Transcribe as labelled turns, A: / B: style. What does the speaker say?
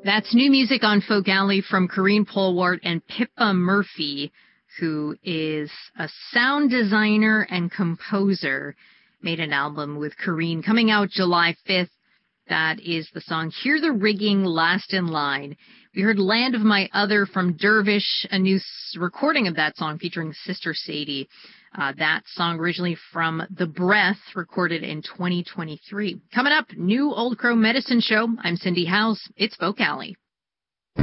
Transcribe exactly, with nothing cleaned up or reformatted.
A: That's new music on Folk Alley from Corrine Polwart and Pippa Murphy, who is a sound designer and composer. Made an album with Corrine coming out July fifth. That is the song Hear the Rigging, Last in Line. We heard Land of My Other from Dervish, a new recording of that song featuring Sister Sadie. Uh, that song originally from The Breath, recorded in twenty twenty-three. Coming up, new Old Crow Medicine Show. I'm Cindy House. It's Folk Alley.